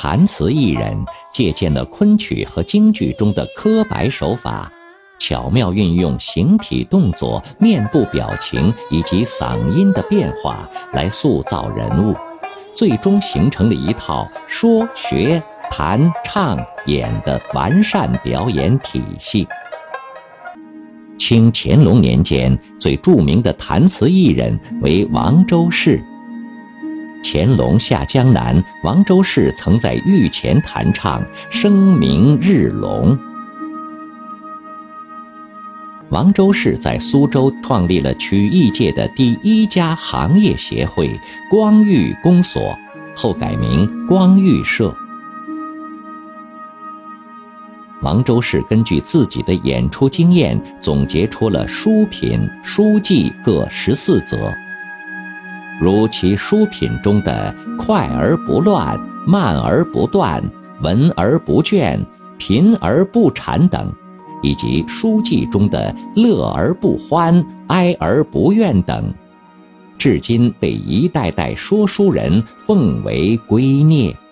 弹词艺人借鉴了昆曲和京剧中的刻白手法，巧妙运用形体动作、面部表情以及嗓音的变化来塑造人物，最终形成了一套说学弹唱演的完善表演体系。清乾隆年间最著名的弹词艺人为王周氏。乾隆下江南，王周氏曾在御前弹唱，声名日隆。王周氏在苏州创立了曲艺界的第一家行业协会——光裕公所，后改名光裕社。王周氏根据自己的演出经验，总结出了书品、书记各14则，如其书品中的快而不乱、慢而不断、文而不倦、贫而不谄等，以及书记中的乐而不欢、哀而不怨等，至今被一代代说书人奉为圭臬。